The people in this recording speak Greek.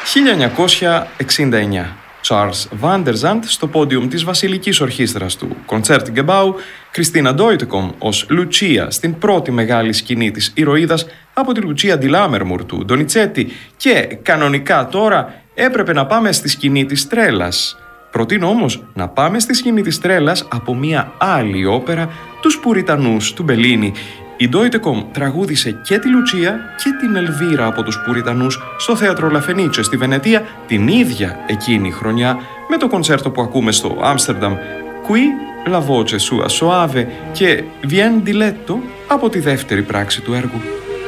1969. Charles Van der Zandt στο πόντιουμ της Βασιλικής Ορχήστρας του Concertgebouw, Κριστίνα Ντόιτεκομ ως Λουτσία στην πρώτη μεγάλη σκηνή της ηρωίδας από τη Λουτσία ντι Λάμερμουρ του Ντονιτσέτη και κανονικά τώρα έπρεπε να πάμε στη σκηνή της Τρέλας. Προτείνω όμως να πάμε στη σκηνή της Τρέλας από μια άλλη όπερα, τους Πουριτανούς του Μπελίνι. Η Ντόιτεκομ τραγούδισε και τη Λουτσία και την Ελβίρα από τους Πουριτανούς στο θέατρο La Fenice στη Βενετία την ίδια εκείνη χρονιά με το κονσέρτο που ακούμε στο Άμστερνταμ Qui la voce sua soave και Vien di letto από τη δεύτερη πράξη του έργου.